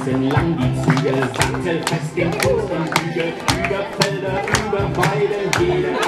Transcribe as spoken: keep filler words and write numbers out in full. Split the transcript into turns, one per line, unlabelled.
Pisten lang die Züge, sattelfest den Kurs und Hügel, über Felder, über Weiden, jeder